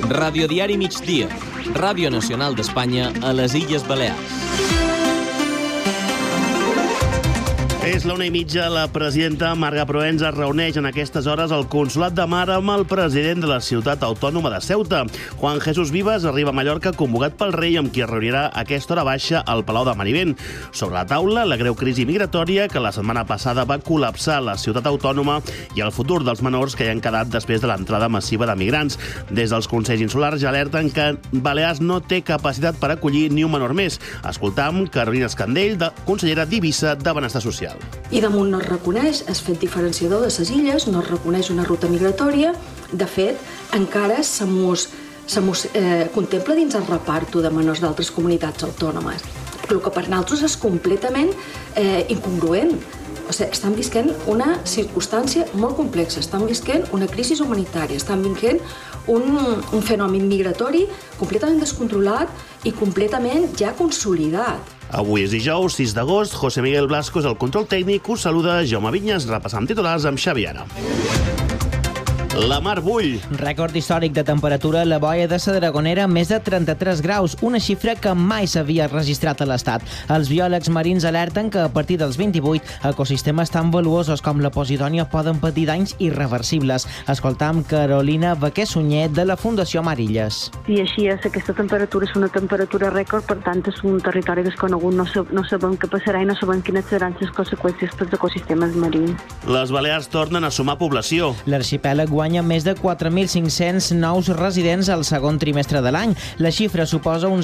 Radiodiari Migdia, Ràdio Nacional d'Espanya a les Illes Balears. És la 1:30, la presidenta Marga Proens es reuneix en aquestes hores al Consolat de Mar amb el president de la ciutat autònoma de Ceuta. Juan Jesús Vives arriba a Mallorca convocat pel rei, amb qui es reunirà a aquesta hora baixa al Palau de Marivent. Sobre la taula, la greu crisi migratòria que la setmana passada va col·lapsar la ciutat autònoma i el futur dels menors que hi han quedat després de l'entrada massiva de migrants. Des dels Consells Insulars ja alerten que Balears no té capacitat per acollir ni un menor més. Escoltam Carolina Escandell, consellera d'Eivissa de Benestar Social. I damunt no es reconeix, és fet diferenciador de les illes, no es reconeix una ruta migratòria. De fet, encara se mos contempla dins el reparto de menors d'altres comunitats autònomes. El que per nosaltres és completament incongruent. O sigui, estan visquent una circumstància molt complexa, estan visquent una crisi humanitària, estan visquent un fenomen migratori completament descontrolat i completament ja consolidat. Avui és dijous, 6 d'agost. José Miguel Blasco és el control tècnic. Us saluda Jaume Vinyes. Repassam titulars amb Xavi Ara. La mar bull. Rècord històric de temperatura a la boia de la Dragonera, més de 33 graus, una xifra que mai s'havia registrat a l'Estat. Els biòlegs marins alerten que a partir dels 28 ecosistemes tan valuosos com la Posidònia poden patir danys irreversibles. Escoltam Carolina Baquer-Sunyer de la Fundació Marilles. I així és, aquesta temperatura és una temperatura rècord, per tant és un territori desconegut, no sabem què passarà i no sabem quines seran les conseqüències pels ecosistemes marins. Les Balears tornen a sumar població. L'arxipèlag guanya més de 4.500 nous residents al segon trimestre de l'any. La xifra suposa un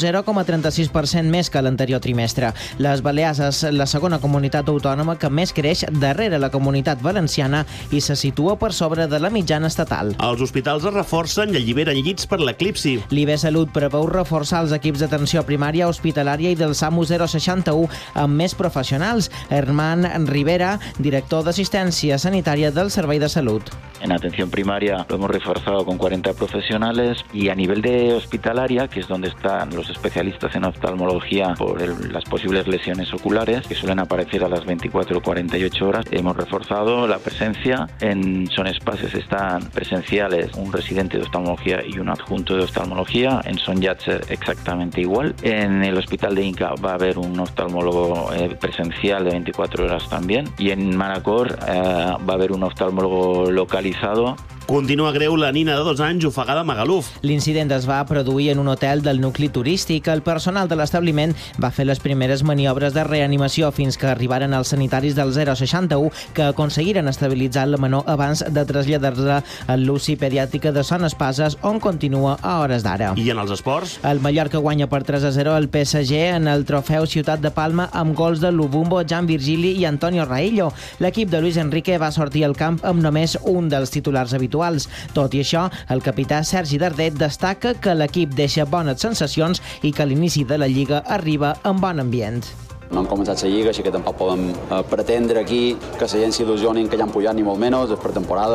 0,36% més que l'anterior trimestre. Les Balears és la segona comunitat autònoma que més creix darrere la comunitat valenciana i se situa per sobre de la mitjana estatal. Els hospitals es reforcen i alliberen llits per l'eclipsi. L'IB Salut preveu reforçar els equips d'atenció primària, hospitalària i del SAMU 061 amb més professionals. Herman Rivera, director d'assistència sanitària del Servei de Salut. En atención primaria lo hemos reforzado con 40 profesionales y a nivel de hospitalaria, que es donde están los especialistas en oftalmología por las posibles lesiones oculares que suelen aparecer a las 24 o 48 horas, hemos reforzado la presencia. Son espacios están presenciales un residente de oftalmología y un adjunto de oftalmología. En Son Llàtzer exactamente igual. En el hospital de Inca va a haber un oftalmólogo presencial de 24 horas también. Y en Manacor va a haber un oftalmólogo localizado. Continua greu la nina de 2 anys ofegada a Magaluf. L'incident es va produir en un hotel del nucli turístic. El personal de l'establiment va fer les primeres maniobres de reanimació fins que arribaren els sanitaris del 061 que aconseguiren estabilitzar la menor abans de traslladar-la a l'UCI pediàtrica de Son Espases, on continua a hores d'ara. I en els esports? El Mallorca guanya per 3-0 el PSG en el trofeu Ciutat de Palma amb gols de Lubumbo, Jan Virgili i Antonio Raillo. L'equip de Luis Enrique va sortir al camp amb només un dels titulars habituals. Tot i això, el capità Sergi Dardet destaca que l'equip deixa bones sensacions i que l'inici de la Lliga arriba en bon ambient. No han començat la Lliga, així que tampoc podem pretendre aquí que la gent s'il·lusioni que ja han pujat ni molt menys, és per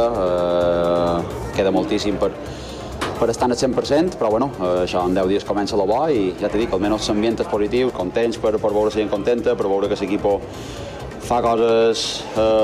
temporada, queda moltíssim per estar al 100%, però bueno, això en 10 dies comença lo bo i ja t'he dit, almenys l'ambient és positiu, contents per veure la gent contenta, per veure que l'equip fa coses,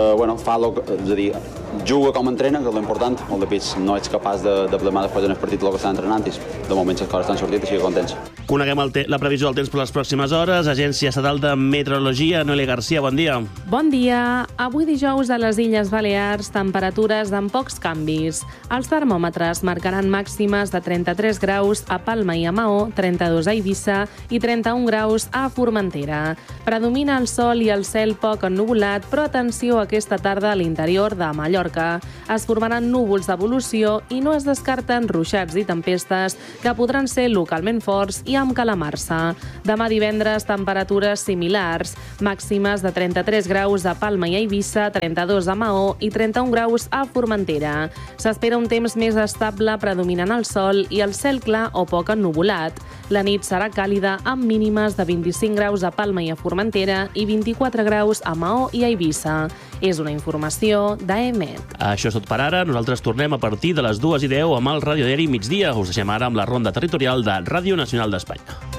és a dir, juga com entrena, que és l'important. Molt de pits no ets capaç de plasmar després en el partit el que estan entrenant i de moment les coses estan sortint, així que contents. Coneguem la previsió del temps per les pròximes hores. Agència Estatal de Meteorologia, Noelia Garcia, bon dia. Bon dia. Avui dijous a les Illes Balears, temperatures amb pocs canvis. Els termòmetres marcaran màximes de 33 graus a Palma i a Maó, 32 a Eivissa i 31 graus a Formentera. Predomina el sol i el cel poc ennuvolat, però atenció aquesta tarda a l'interior de Mallorca. Es formaran núvols d'evolució i no es descarten ruixats i tempestes que podran ser localment forts i amb calamarsa. Demà divendres, temperatures similars, màximes de 33 graus a Palma i a Eivissa, 32 a Maó i 31 graus a Formentera. S'espera un temps més estable predominant el sol i el cel clar o poc ennuvolat. La nit serà càlida amb mínimes de 25 graus a Palma i a Formentera i 24 graus a Maó i a Eivissa. És una informació d'EMET. Això és tot per ara. Nosaltres tornem a partir de les 2:10 amb el Radiodiari Migdia. Us deixem ara amb la ronda territorial de Ràdio Nacional d'Espanya.